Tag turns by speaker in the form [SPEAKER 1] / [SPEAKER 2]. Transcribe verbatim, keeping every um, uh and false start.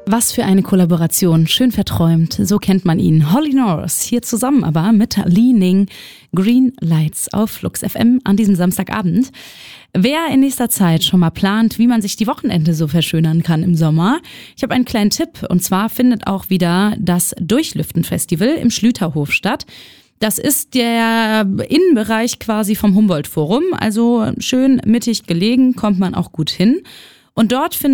[SPEAKER 1] Was für eine Kollaboration, schön verträumt, so kennt man ihn. Holly Norris, hier zusammen aber mit Leaning Green Lights auf Flux F M an diesem Samstagabend. Wer in nächster Zeit schon mal plant, wie man sich die Wochenende so verschönern kann im Sommer, ich habe einen kleinen Tipp, und zwar findet auch wieder das Durchlüften-Festival im Schlüterhof statt. Das ist der Innenbereich quasi vom Humboldt-Forum, also schön mittig gelegen, kommt man auch gut hin. Und dort findet